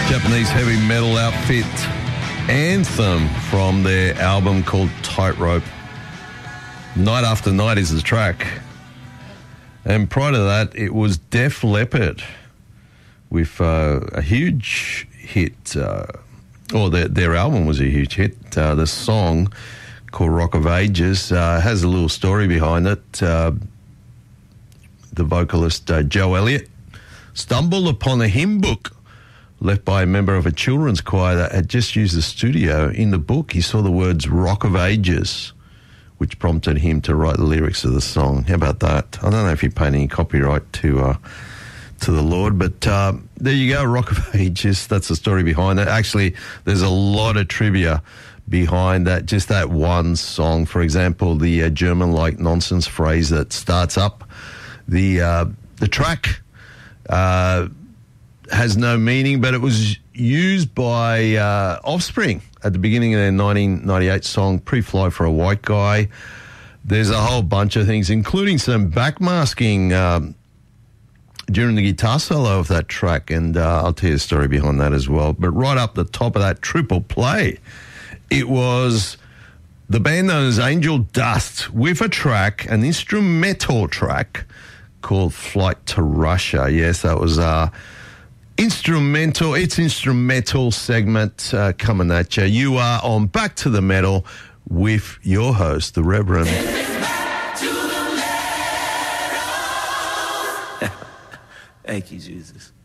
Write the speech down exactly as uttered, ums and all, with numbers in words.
Japanese heavy metal outfit Anthem from their album called Tightrope. Night After Night is the track. And prior to that, it was Def Leppard with uh, a huge hit, uh, or their, their album was a huge hit. Uh, the song called Rock of Ages uh, has a little story behind it. Uh, the vocalist uh, Joe Elliott stumbled upon a hymn book left by a member of a children's choir that had just used the studio. In the book, he saw the words Rock of Ages, which prompted him to write the lyrics of the song. How about that? I don't know if he paid any copyright to uh, to the Lord, but uh, there you go, Rock of Ages. That's the story behind it. Actually, there's a lot of trivia behind that, just that one song. For example, the uh, German-like nonsense phrase that starts up the, uh, the track uh, has no meaning, but it was used by uh, Offspring at the beginning of their nineteen ninety-eight song, Pre-Fly for a White Guy. There's a whole bunch of things, including some backmasking um, during the guitar solo of that track, and uh, I'll tell you a story behind that as well. But right up the top of that triple play, it was the band known as Angel Dust with a track, an instrumental track called Flight to Russia. Yes, that was... Uh, Instrumental, it's instrumental segment uh, coming at you. You are on Back to the Metal with your host, the Reverend. Thank you, Jesus.